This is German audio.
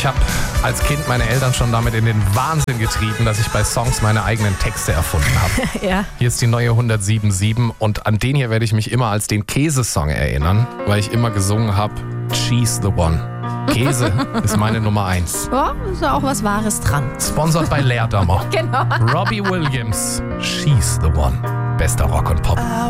Ich habe als Kind meine Eltern schon damit in den Wahnsinn getrieben, dass ich bei Songs meine eigenen Texte erfunden habe. Ja. Hier ist die neue 107.7 und an den hier werde ich mich immer als den Käsesong erinnern, weil ich immer gesungen habe, She's the One. Käse ist meine Nummer 1. Ja, ist ja auch was Wahres dran. Sponsored bei Leerdammer. Genau. Robbie Williams, She's the One. Bester Rock und Pop.